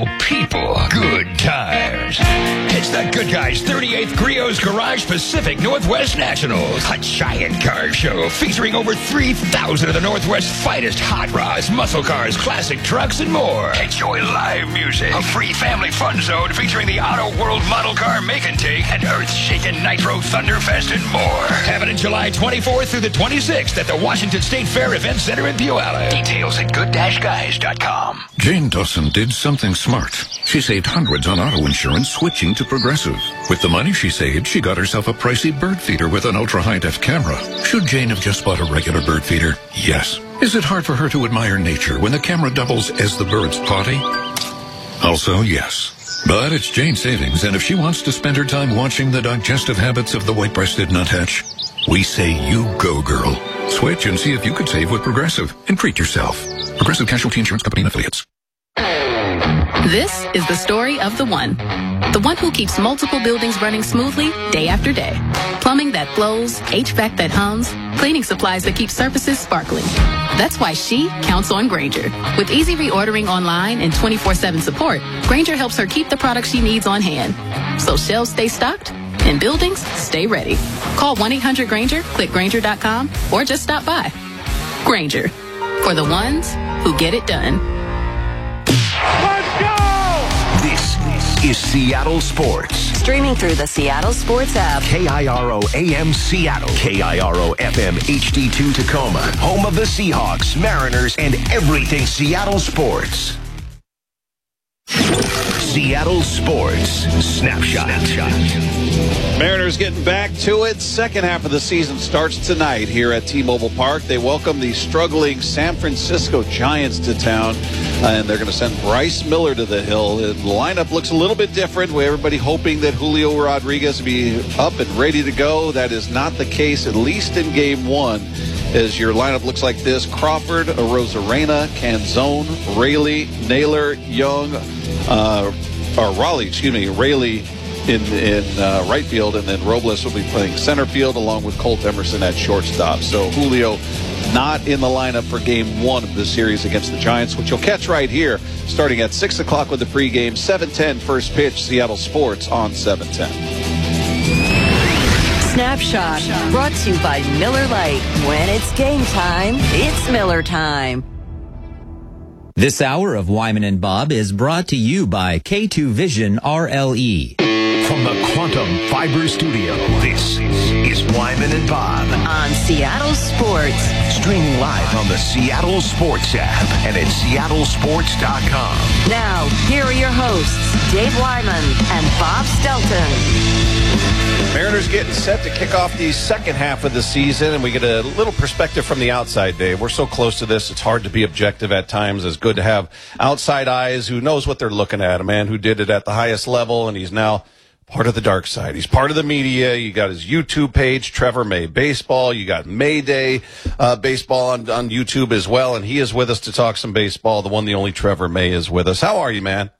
people, good times. It's the Good Guys 38th Griots Garage Pacific Northwest Nationals, a giant car show featuring over 3,000 of the Northwest's finest hot rods, muscle cars, classic trucks, and more. Enjoy live music, a free family fun zone featuring the Auto World Model Car Make and Take, and earth-shaking Nitro Thunderfest and more. Happening July 24th through the 26th at the Washington State Fair Event Center in Puyallup. Details at good-guys.com. Jane Dawson did something smart. She saved hundreds on auto insurance switching to Progressive. With the money she saved, she got herself a pricey bird feeder with an ultra-high-def camera. Should Jane have just bought a regular bird feeder? Yes. Is it hard for her to admire nature when the camera doubles as the bird's potty? Also, yes. But it's Jane's savings, and if she wants to spend her time watching the digestive habits of the white-breasted nuthatch, we say you go, girl. Switch and see if you could save with Progressive and treat yourself. Progressive Casualty Insurance Company and Affiliates. This is the story of the one who keeps multiple buildings running smoothly day after day. Plumbing that flows, HVAC that hums, cleaning supplies that keep surfaces sparkling. That's why she counts on Grainger. With easy reordering online and 24/7 support, Grainger helps her keep the products she needs on hand. So shelves stay stocked and buildings stay ready. Call 1-800-GRAINGER, click Grainger.com, or just stop by. Grainger, for the ones who get it done. Let's go! This is Seattle Sports. Streaming through the Seattle Sports app. KIRO AM Seattle. KIRO FM HD2 Tacoma. Home of the Seahawks, Mariners, and everything Seattle sports. Seattle Sports Snapshot. Mariners getting back to it. Second half of the season starts tonight here at T-Mobile Park. They welcome the struggling San Francisco Giants to town, and they're going to send Bryce Miller to the hill. The lineup looks a little bit different, with everybody hoping that Julio Rodriguez will be up and ready to go. That is not the case, at least in Game 1, as your lineup looks like this. Crawford, Arozarena, Canzone, Raley, Naylor, Young, Raley in right field, and then Robles will be playing center field along with Colt Emerson at shortstop. So Julio not in the lineup for Game 1 of the series against the Giants, which you'll catch right here starting at 6 o'clock with the pregame. 7:10 first pitch, Seattle Sports on 710. Snapshot, brought to you by Miller Lite. When it's game time, it's Miller time. This hour of Wyman and Bob is brought to you by K2 Vision RLE. From the Quantum Fiber Studio, this is Wyman and Bob On Seattle Sports. Streaming live on the Seattle Sports app and at seattlesports.com. Now, here are your hosts, Dave Wyman and Bob Stelton. Mariners getting set to kick off the second half of the season, and we get a little perspective from the outside, Dave. We're so close to this, it's hard to be objective at times. It's good to have outside eyes who knows what they're looking at. A man who did it at the highest level, and he's now part of the dark side. He's part of the media. You got his YouTube page, Trevor May Baseball. You got Mayday Baseball on YouTube as well, and he is with us to talk some baseball. The one, the only Trevor May is with us. How are you, man?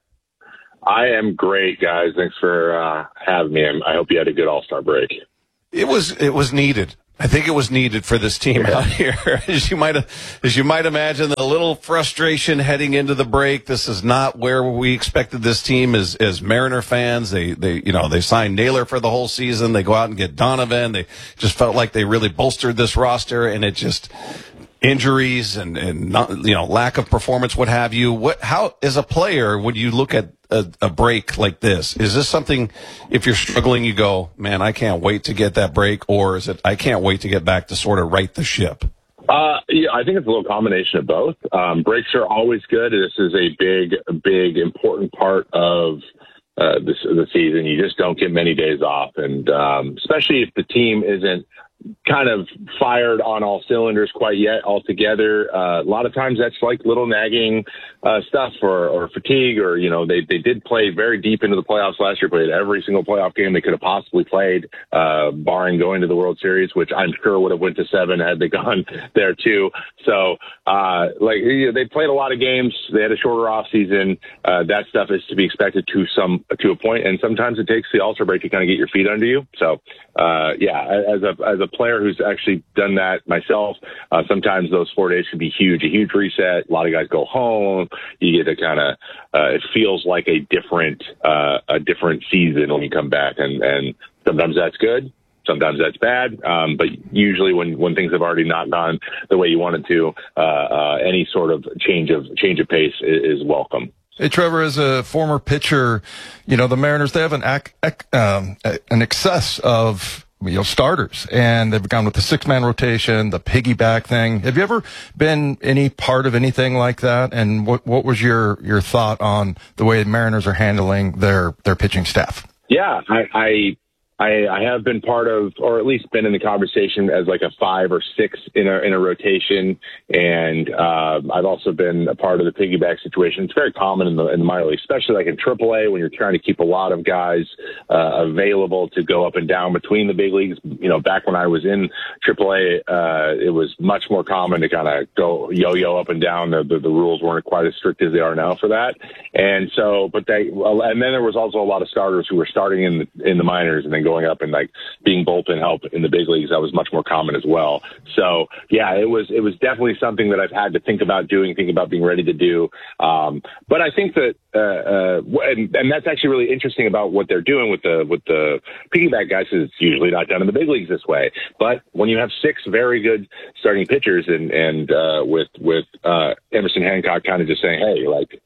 I am great, guys. Thanks for having me. I hope you had a good All-Star break. It was needed. I think it was needed for this team out here. As you might imagine, a little frustration heading into the break. This is not where we expected this team as Mariner fans. They signed Naylor for the whole season. They go out and get Donovan. They just felt like they really bolstered this roster, and it just injuries and not, lack of performance, what have you. How, as a player, would you look at a break like this? Is this something, if you're struggling, you go, man, I can't wait to get that break, or is it, I can't wait to get back to sort of right the ship? Yeah, I think it's a little combination of both. Breaks are always good. This is a big, important part of the season. You just don't get many days off, and especially if the team isn't kind of fired on all cylinders quite yet altogether. A lot of times that's like little nagging stuff or fatigue, or, they did play very deep into the playoffs last year, played every single playoff game they could have possibly played, barring going to the World Series, which I'm sure would have went to 7 had they gone there too. So, they played a lot of games. They had a shorter off season. That stuff is to be expected to a point. And sometimes it takes the All-Star break to kind of get your feet under you. So, as a player who's actually done that myself, sometimes those 4 days can be huge, a huge reset. A lot of guys go home. You get to kind of, it feels like a different season when you come back, and sometimes that's good. Sometimes that's bad, but usually when things have already not gone the way you wanted to, any sort of change of pace is welcome. Hey, Trevor, as a former pitcher, the Mariners, they have an excess of starters, and they've gone with the 6-man rotation, the piggyback thing. Have you ever been any part of anything like that? And what was your thought on the way the Mariners are handling their pitching staff? Yeah, I have been part of, or at least been in the conversation as like a 5 or 6 in a rotation, and I've also been a part of the piggyback situation. It's very common in the minor league, especially like in AAA when you're trying to keep a lot of guys available to go up and down between the big leagues. Back when I was in AAA, it was much more common to kind of go yo-yo up and down. The rules weren't quite as strict as they are now for that, and so, and then there was also a lot of starters who were starting in the minors and then going up and like being bullpen help in the big leagues. That was much more common as well. So yeah, it was definitely something that I've had to think about being ready to do. But I think that, and that's actually really interesting about what they're doing with the piggyback guys, is it's usually not done in the big leagues this way. But when you have 6 very good starting pitchers and with Emerson Hancock kind of just saying, hey, like,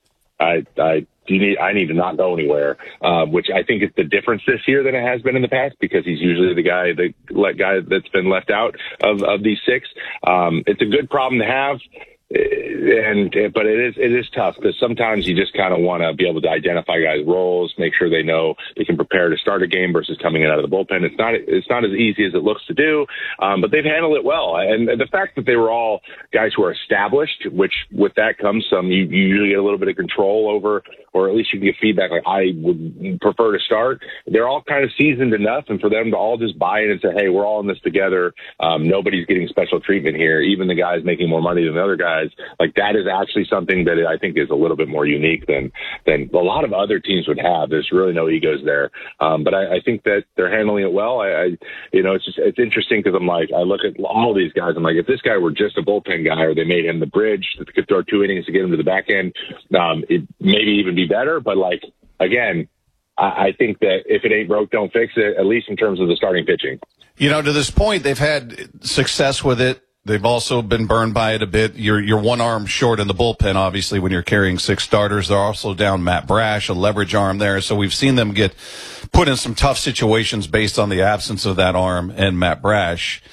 I need to not go anywhere, which I think is the difference this year than it has been in the past, because he's usually the guy that's been left out of these 6. It's a good problem to have. But it is tough, because sometimes you just kind of want to be able to identify guys' roles, make sure they know they can prepare to start a game versus coming in out of the bullpen. It's not as easy as it looks to do, but they've handled it well. And the fact that they were all guys who are established, which with that comes some, you usually get a little bit of control over, or at least you can get feedback like, I would prefer to start. They're all kind of seasoned enough, and for them to all just buy in and say, hey, we're all in this together. Nobody's getting special treatment here. Even the guys making more money than the other guys. Like, that is actually something that I think is a little bit more unique than a lot of other teams would have. There's really no egos there. But I think that they're handling it well. It's interesting, because I'm like, I look at all these guys. I'm like, if this guy were just a bullpen guy, or they made him the bridge that could throw 2 innings to get him to the back end, it maybe even be better. But like, again, I think that if it ain't broke, don't fix it, at least in terms of the starting pitching. To this point, they've had success with it. They've also been burned by it a bit. You're one arm short in the bullpen, obviously, when you're carrying 6 starters. They're also down Matt Brash, a leverage arm there. So we've seen them get put in some tough situations based on the absence of that arm and Matt Brash.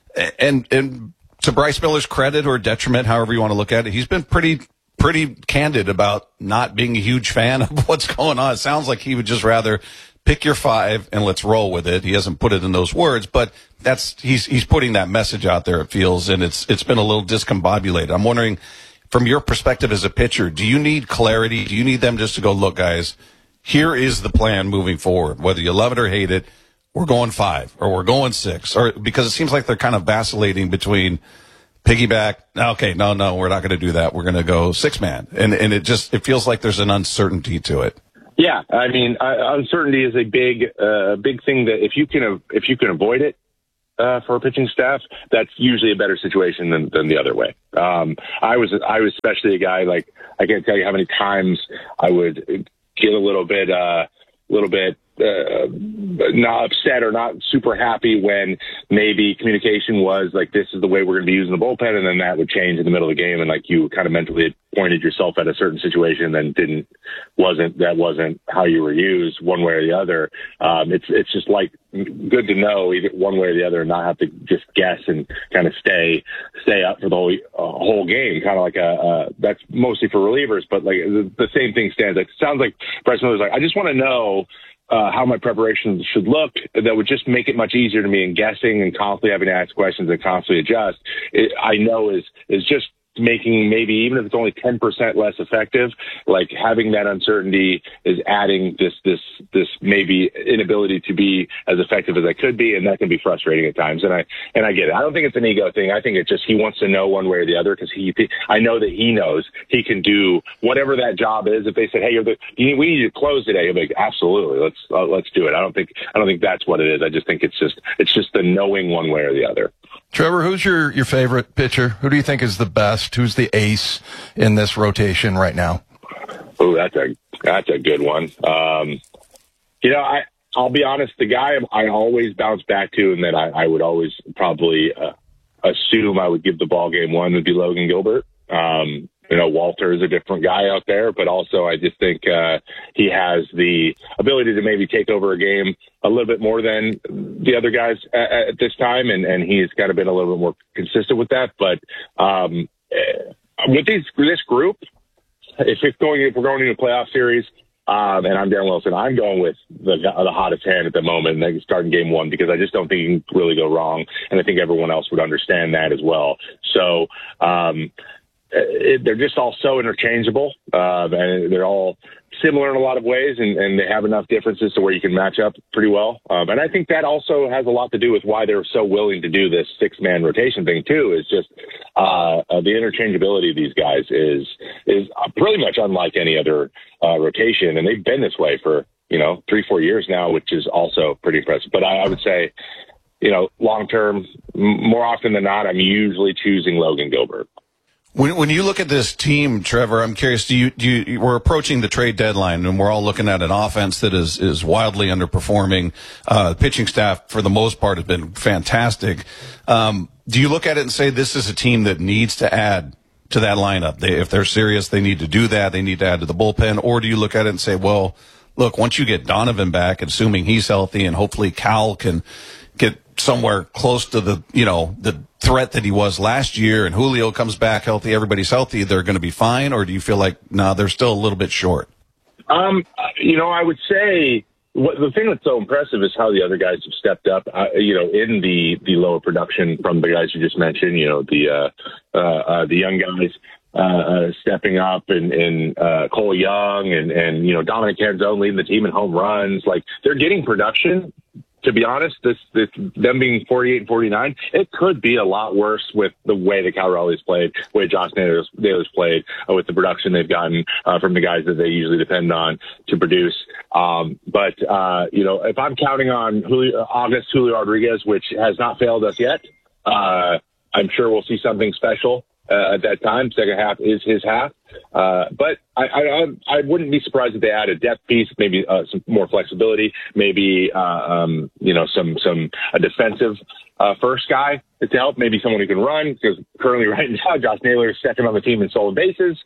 And to Bryce Miller's credit, or detriment, however you want to look at it, he's been pretty candid about not being a huge fan of what's going on. It sounds like he would just rather pick your 5 and let's roll with it. He hasn't put it in those words, but he's putting that message out there, it feels, and it's been a little discombobulated. I'm wondering, from your perspective as a pitcher, do you need clarity? Do you need them just to go, look, guys, here is the plan moving forward. Whether you love it or hate it, we're going 5 or we're going 6, or because it seems like they're kind of vacillating between piggyback. Okay, no, we're not going to do that. We're going to go 6-man, and it feels like there's an uncertainty to it. Yeah, I mean, uncertainty is a big thing that if you can avoid it for a pitching staff, that's usually a better situation than the other way. I was especially a guy, like, I can't tell you how many times I would get a little bit not upset or not super happy when maybe communication was like, this is the way we're going to be using the bullpen, and then that would change in the middle of the game, and like you kind of mentally pointed yourself at a certain situation and that wasn't how you were used one way or the other. It's just like good to know either one way or the other, and not have to just guess and kind of stay up for the whole game. Kind of like that's mostly for relievers, but like the same thing stands. It sounds like Bryce Miller's like, I just want to know how my preparation should look. That would just make it much easier to me in guessing and constantly having to ask questions and constantly adjust. I know is just making maybe, even if it's only 10% less effective, like having that uncertainty is adding this maybe inability to be as effective as I could be, and that can be frustrating at times. And I get it. I don't think it's an ego thing. I think it's just he wants to know one way or the other, because I know that he knows he can do whatever that job is. If they said, "Hey, we need you to close today," he'll be like, "Absolutely, let's do it." I don't think that's what it is. I just think it's just the knowing one way or the other. Trevor, who's your favorite pitcher? Who do you think is the best? Who's the ace in this rotation right now? Oh, that's a good one. I'll be honest. The guy I always bounce back to, and that I would always probably assume I would give the ball game one, would be Logan Gilbert. Walter is a different guy out there, but also I just think he has the ability to maybe take over a game a little bit more than the other guys at this time, and he's kind of been a little bit more consistent with that. But with this group, if we're going into a playoff series, and I'm Darren Wilson, I'm going with the hottest hand at the moment, and they can start in game one, because I just don't think you can really go wrong, and I think everyone else would understand that as well. So they're just all so interchangeable, and they're all similar in a lot of ways, and they have enough differences to where you can match up pretty well. And I think that also has a lot to do with why they're so willing to do this 6-man rotation thing too, is just the interchangeability of these guys is pretty much unlike any other rotation. And they've been this way for, 3-4 years now, which is also pretty impressive. But I would say, long term, more often than not, I'm usually choosing Logan Gilbert. When you look at this team, Trevor, I'm curious, we're approaching the trade deadline, and we're all looking at an offense that is wildly underperforming. The pitching staff, for the most part, has been fantastic. Do you look at it and say this is a team that needs to add to that lineup? If they're serious, they need to do that. They need to add to the bullpen. Or do you look at it and say, well, look, once you get Donovan back, assuming he's healthy, and hopefully Cal can get somewhere close to the threat that he was last year, and Julio comes back healthy, everybody's healthy, they're going to be fine? Or do you feel like, they're still a little bit short? I would say the thing that's so impressive is how the other guys have stepped up, in the lower production from the guys you just mentioned, the young guys stepping up, and Cole Young and Dominic Canzone leading the team in home runs. Like, they're getting production. To be honest, this them being 48 and 49, it could be a lot worse with the way that Cal Raleigh's played, the way Josh Naylor's played, with the production they've gotten from the guys that they usually depend on to produce. But if I'm counting on Julio Rodriguez, which has not failed us yet, I'm sure we'll see something special at that time. Second half is his half. But I wouldn't be surprised if they add a depth piece, maybe some more flexibility, maybe a defensive first guy to help, maybe someone who can run, because currently right now Josh Naylor is second on the team in stolen bases.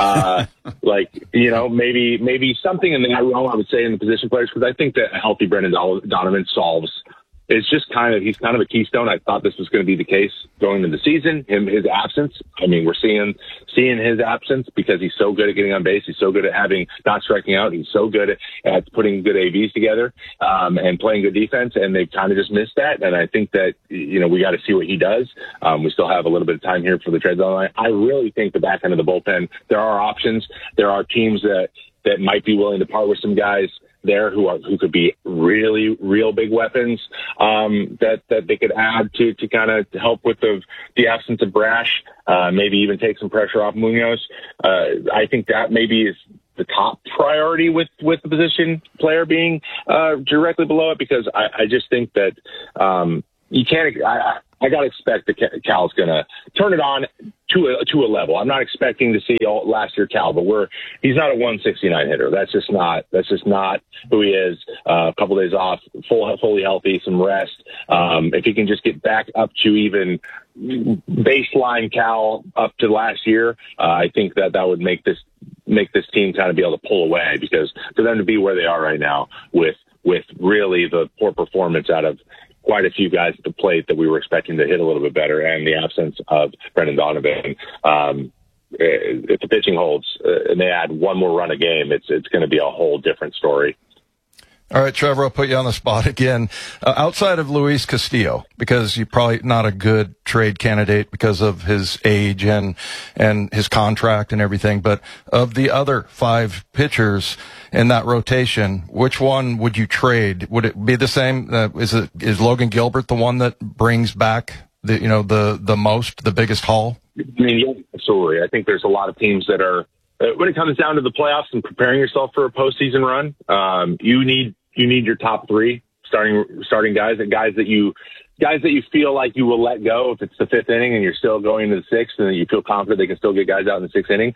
Maybe something in that realm, I would say, in the position players, because I think that a healthy Brendan Donovan solves. It's just he's kind of a keystone. I thought this was going to be the case going into the season. His absence. I mean, we're seeing his absence because he's so good at getting on base. He's so good at not striking out. He's so good at putting good AVs together, and playing good defense. And they've kind of just missed that. And I think that, we got to see what he does. We still have a little bit of time here for the trade deadline. I really think the back end of the bullpen, there are options. There are teams that might be willing to part with some guys there who could be really real big weapons that they could add to kind of help with the absence of Brash, maybe even take some pressure off Munoz. I think that maybe is the top priority with the position player being directly below it, because I just think that you can't. I got to expect that Cal's going to turn it on to a level. I'm not expecting to see last year Cal, but he's not a 169 hitter. That's just not who he is. A couple days off, fully healthy, some rest. If he can just get back up to even baseline Cal up to last year, I think that would make this team kind of be able to pull away, because for them to be where they are right now with really the poor performance out of quite a few guys at the plate that we were expecting to hit a little bit better, and the absence of Brendan Donovan. If the pitching holds and they add one more run a game, it's going to be a whole different story. All right, Trevor, I'll put you on the spot again. Outside of Luis Castillo, because you're probably not a good trade candidate because of his age and his contract and everything, but of the other 5 pitchers in that rotation, which one would you trade? Would it be the same? Is Logan Gilbert the one that brings back the biggest haul? I mean, yeah, absolutely. I think there's a lot of teams that are, when it comes down to the playoffs and preparing yourself for a postseason run, you need your top 3 starting guys, and guys that you feel like you will let go if it's the 5th inning and you're still going into the 6th, and then you feel confident they can still get guys out in the 6th inning.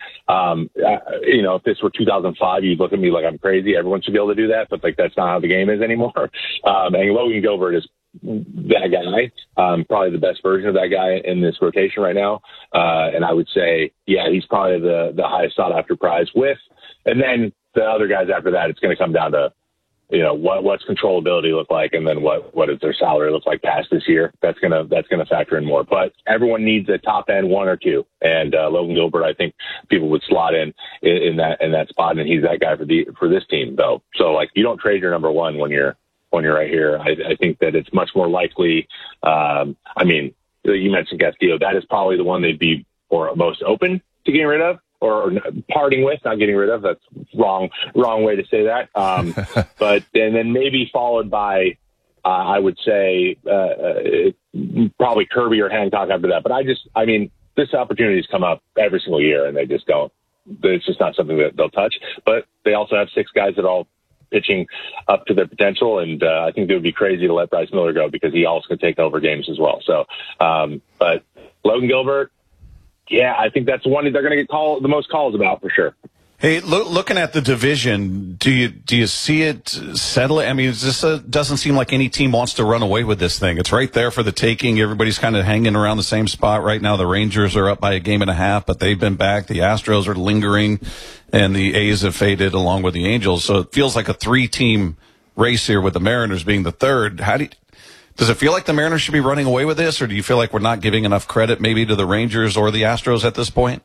If this were 2005, you'd look at me like I'm crazy. Everyone should be able to do that, but like that's not how the game is anymore. And Logan Gilbert is that guy, probably the best version of that guy in this rotation right now. And I would say, yeah, he's probably the highest sought after prize with, and then the other guys after that, it's going to come down to, what's controllability look like, and then what does their salary look like past this year? That's gonna factor in more. But everyone needs a top end 1 or 2, and Logan Gilbert, I think people would slot in that spot, and he's that guy for this team though. So like, you don't trade your number 1 when you're right here. I think that it's much more likely. You mentioned Castillo. That is probably the one they'd be most open to getting rid of. Or parting with, not getting rid of. That's wrong way to say that. But and then maybe followed by, I would say, probably Kirby or Hancock after that. But this opportunities come up every single year, and they just don't. It's just not something that they'll touch. But they also have 6 guys that all pitching up to their potential, and I think it would be crazy to let Bryce Miller go because he also could take over games as well. So, but Logan Gilbert. Yeah, I think that's the one they're going to get the most calls about for sure. Hey, looking at the division, do you see it settling? I mean, this doesn't seem like any team wants to run away with this thing. It's right there for the taking. Everybody's kind of hanging around the same spot right now. The Rangers are up by 1.5 games, but they've been back. The Astros are lingering, and the A's have faded along with the Angels. So it feels like a 3-team race here with the Mariners being the 3rd. Does it feel like the Mariners should be running away with this, or do you feel like we're not giving enough credit maybe to the Rangers or the Astros at this point?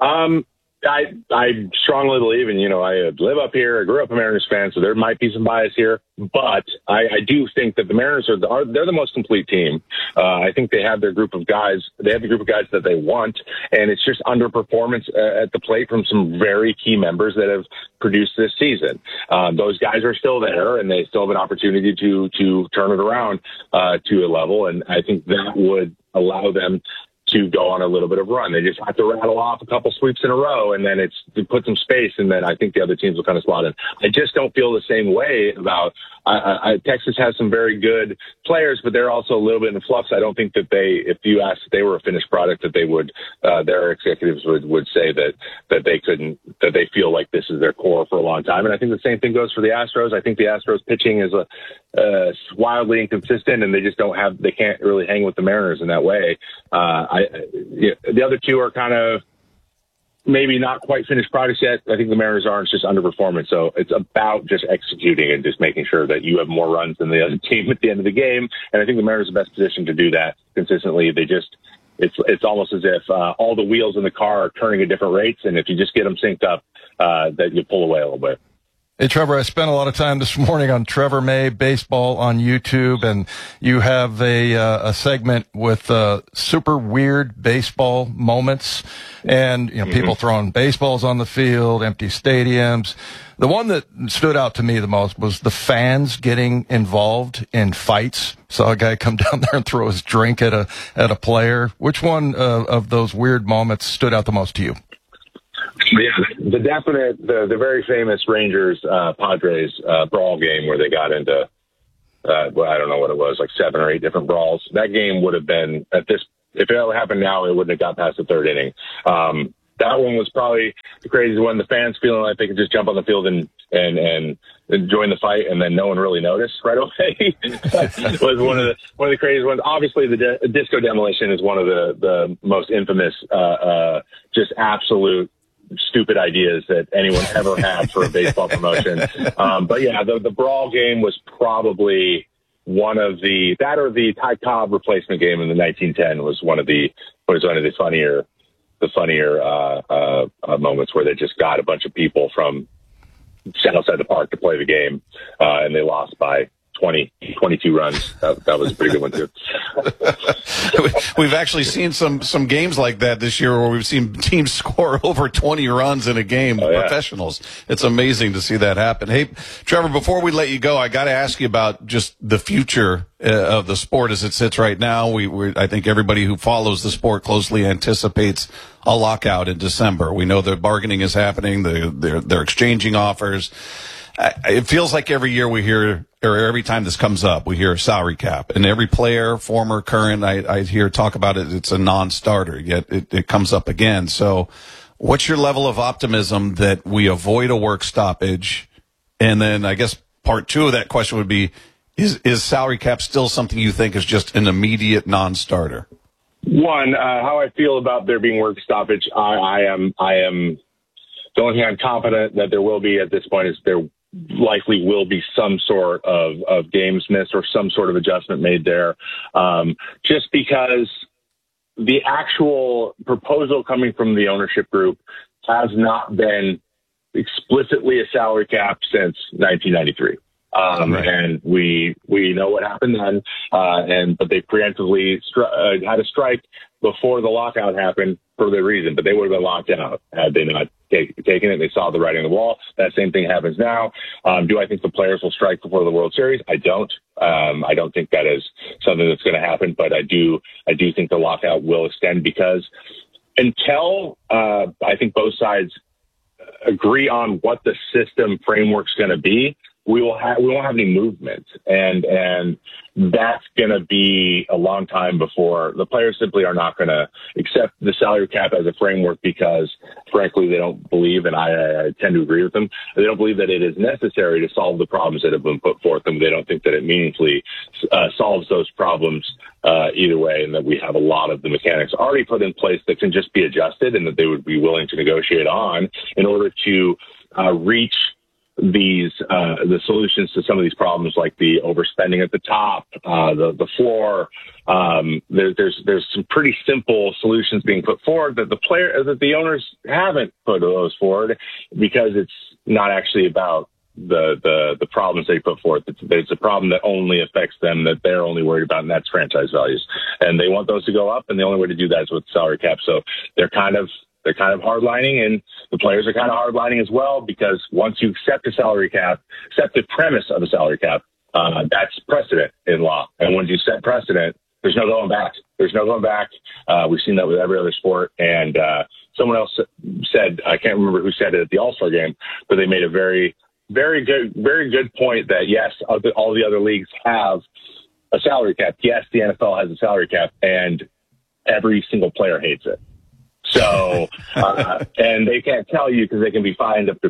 I strongly believe, and I live up here. I grew up a Mariners fan, so there might be some bias here. But I do think that the Mariners they're the most complete team. I think they have their group of guys. They have the group of guys that they want, and it's just underperformance at the plate from some very key members that have produced this season. Those guys are still there, and they still have an opportunity to turn it around to a level, and I think that would allow them to go on a little bit of run. They just have to rattle off a couple sweeps in a row, and then it's to put some space, and then I think the other teams will kind of slot in. I just don't feel the same way about Texas has some very good players, but they're also a little bit in flux. I don't think that if you asked if they were a finished product, that they would, their executives would say that they feel like this is their core for a long time. And I think the same thing goes for the Astros. I think the Astros pitching is wildly inconsistent, and they can't really hang with the Mariners in that way. The other two are kind of maybe not quite finished products yet. I think the Mariners are. It's just underperformance. So it's about just executing and just making sure that you have more runs than the other team at the end of the game. And I think the Mariners are the best position to do that consistently. It's almost as if all the wheels in the car are turning at different rates. And if you just get them synced up, that you pull away a little bit. Hey, Trevor, I spent a lot of time this morning on Trevor May Baseball on YouTube, and you have a segment with super weird baseball moments, and people throwing baseballs on the field, empty stadiums. The one that stood out to me the most was the fans getting involved in fights. Saw a guy come down there and throw his drink at a player. Which one of those weird moments stood out the most to you? Yeah, the very famous Rangers Padres brawl game where they got into, I don't know what it was, like 7 or 8 different brawls. That game would have been if it happened now, it wouldn't have got past the 3rd inning. That one was probably the craziest one. The fans feeling like they could just jump on the field and join the fight, and then no one really noticed right away. Was one of the craziest ones. Obviously, the disco demolition is one of the most infamous, just absolute stupid ideas that anyone ever had for a baseball promotion. But yeah, the brawl game was probably one of the Ty Cobb replacement game in the 1910 was one of the funnier moments where they just got a bunch of people from sat outside the park to play the game, and they lost by 22 runs. That was a pretty good one too. We've actually seen some games like that this year where we've seen teams score over 20 runs in a game, professionals. It's amazing to see that happen. Hey, Trevor, before we let you go, I got to ask you about just the future of the sport as it sits right now. I think everybody who follows the sport closely anticipates a lockout in December. We know the bargaining is happening. They're exchanging offers. It feels like every year we hear, or every time this comes up, we hear a salary cap. And every player, former, current, I hear talk about it. It's a non-starter, yet it comes up again. So what's your level of optimism that we avoid a work stoppage? And then I guess part two of that question would be, is salary cap still something you think is just an immediate non-starter? One, how I feel about there being work stoppage, I am the only thing I'm confident that there will be at this point is there likely will be some sort of games missed or some sort of adjustment made there. Just because the actual proposal coming from the ownership group has not been explicitly a salary cap since 1993. And we know what happened then, but they preemptively had a strike before the lockout happened for the reason, but they would have been locked out had they not taken it. They saw the writing on the wall. That same thing happens now. Do I think the players will strike before the World Series? I don't. I don't think that is something that's going to happen, but I do think the lockout will extend because until I think both sides agree on what the system framework's going to be, we won't have any movement, and that's going to be a long time before the players simply are not going to accept the salary cap as a framework because, frankly, they don't believe, and I tend to agree with them, they don't believe that it is necessary to solve the problems that have been put forth, and they don't think that it meaningfully solves those problems either way, and that we have a lot of the mechanics already put in place that can just be adjusted, and that they would be willing to negotiate on in order to reach the solutions to some of these problems, like the overspending at the top, the floor. There's some pretty simple solutions being put forward that the owners haven't put those forward because it's not actually about the problems they put forth. It's a problem that only affects them, that they're only worried about, and that's franchise values. And they want those to go up, and the only way to do that is with salary cap. So they're kind of hardlining, and the players are kind of hardlining as well, because once you accept a salary cap, accept the premise of a salary cap, that's precedent in law. And when you set precedent, there's no going back. There's no going back. We've seen that with every other sport. And someone else said, I can't remember who said it at the All-Star game, but they made a very, very good point that, yes, all the other leagues have a salary cap. Yes, the NFL has a salary cap, and every single player hates it. So, and they can't tell you because they can be fined up to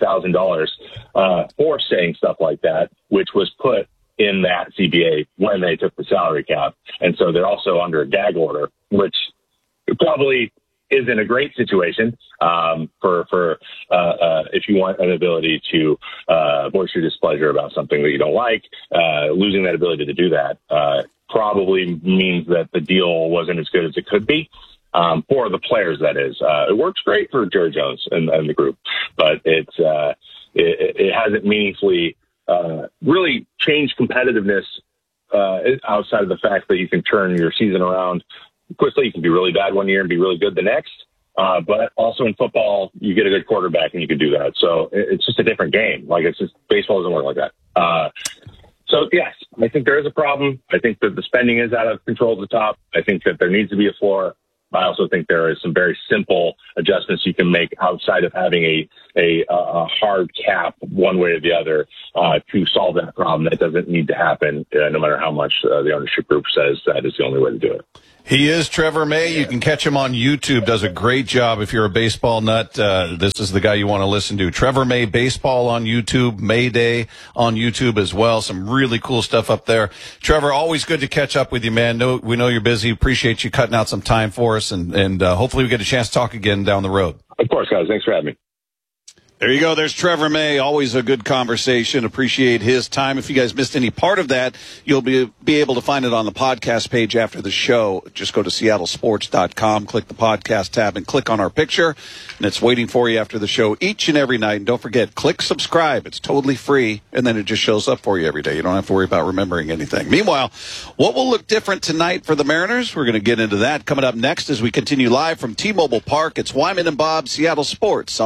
$50,000 for saying stuff like that, which was put in that CBA when they took the salary cap. And so they're also under a gag order, which probably isn't a great situation for if you want an ability to voice your displeasure about something that you don't like. Losing that ability to do that probably means that the deal wasn't as good as it could be. For the players, that is. It works great for Jerry Jones and the group, but it hasn't meaningfully really changed competitiveness outside of the fact that you can turn your season around quickly. You can be really bad one year and be really good the next. But also in football, you get a good quarterback and you can do that. So it's just a different game. Like, it's just, baseball doesn't work like that. So, yes, I think there is a problem. I think that the spending is out of control at the top. I think that there needs to be a floor. I also think there is some very simple adjustments you can make outside of having a hard cap one way or the other to solve that problem. That doesn't need to happen, no matter how much the ownership group says that is the only way to do it. He is Trevor May. You can catch him on YouTube. Does a great job. If you're a baseball nut, this is the guy you want to listen to. Trevor May Baseball on YouTube, Mayday on YouTube as well. Some really cool stuff up there. Trevor, always good to catch up with you, man. We know you're busy. Appreciate you cutting out some time for us, and hopefully we get a chance to talk again down the road. Of course, guys. Thanks for having me. There you go. There's Trevor May. Always a good conversation. Appreciate his time. If you guys missed any part of that, you'll be able to find it on the podcast page after the show. Just go to seattlesports.com, click the podcast tab, and click on our picture. And it's waiting for you after the show each and every night. And don't forget, click subscribe. It's totally free. And then it just shows up for you every day. You don't have to worry about remembering anything. Meanwhile, what will look different tonight for the Mariners? We're going to get into that coming up next as we continue live from T-Mobile Park. It's Wyman and Bob, Seattle Sports.